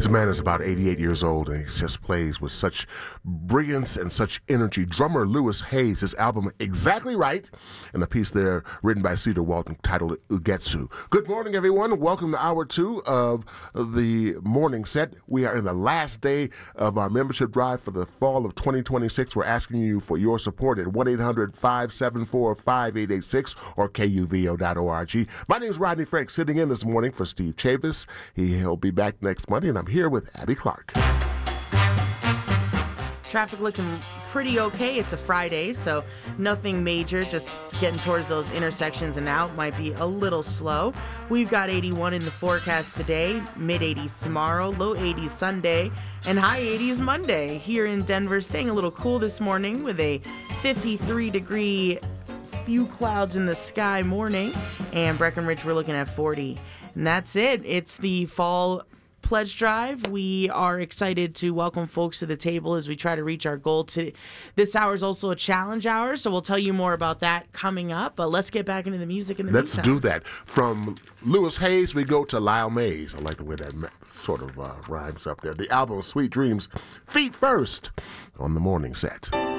This man is about 88 years old, and he just plays with such brilliance and such energy. Drummer Louis Hayes, his album Exactly Right, and the piece there written by Cedar Walton titled Ugetsu. Good morning, everyone. Welcome to Hour 2 of the morning set. We are in the last day of our membership drive for the fall of 2026. We're asking you for your support at 1-800-574-5886 or KUVO.org. My name is Rodney Frank, sitting in this morning for Steve Chavis. He'll be back next Monday, and I'm here with Abby Clark. Traffic looking pretty okay. It's a Friday, so nothing major. Just getting towards those intersections and out might be a little slow. We've got 81 in the forecast today, mid-80s tomorrow, low 80s Sunday, and high 80s Monday. Here in Denver, staying a little cool this morning with a 53-degree few clouds in the sky morning, and Breckenridge we're looking at 40. And that's it. It's the fall pledge drive. We are excited to welcome folks to the table as we try to reach our goal. This hour is also a challenge hour, so we'll tell you more about that coming up. But let's get back into the music in the Let's meantime. do that. From Louis Hayes, we go to Lyle Mays. I like the way that sort of rhymes up there. The album Sweet Dreams, feet first on the morning set.